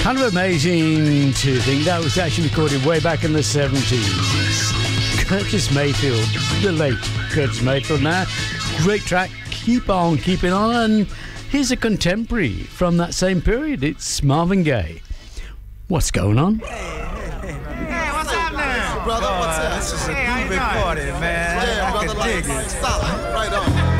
Kind of amazing to think that was actually recorded way back in the 70s. Curtis Mayfield, the late Curtis Mayfield now. Great track, Keep On Keeping On. And here's a contemporary from that same period. It's Marvin Gaye. What's going on? Hey, what's up now? Brother, what's up? This is a groovy party, man. Yeah, I brother, can dig it. Stop. Right on.